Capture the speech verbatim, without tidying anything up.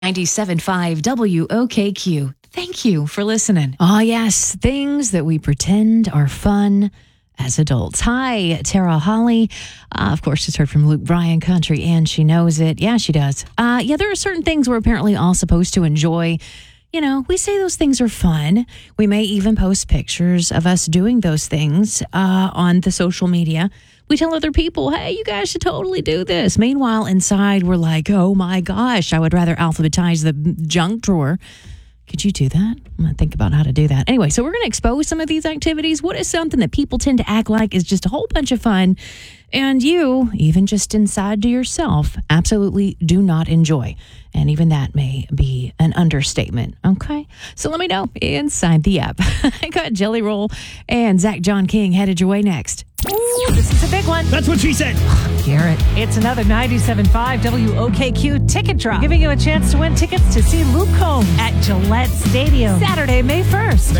ninety-seven point five W O K Q. Thank you for listening. Oh, yes, things that we pretend are fun as adults. Hi, Tara Holly. Uh, of course, just heard from Luke Bryan Country, and she knows it. Yeah, she does. Uh, yeah, there are certain things we're apparently all supposed to enjoy. You know, we say those things are fun. We may even post pictures of us doing those things uh, on the social media. We tell other people, hey, you guys should totally do this. Meanwhile, inside, we're like, oh my gosh, I would rather alphabetize the junk drawer. Could you do that? I'm going to think about how to do that. Anyway, so we're going to expose some of these activities. What is something that people tend to act like is just a whole bunch of fun, and you, even just inside to yourself, absolutely do not enjoy? And even that may be an understatement, okay? So let me know inside the app. I got Jelly Roll and Zach John King headed your way next. Ooh, this is a big one. That's what she said. Garrett. It's another ninety-seven point five W O K Q ticket drop, giving you a chance to win tickets to see Luke Combs at Gillette Stadium Saturday, May first.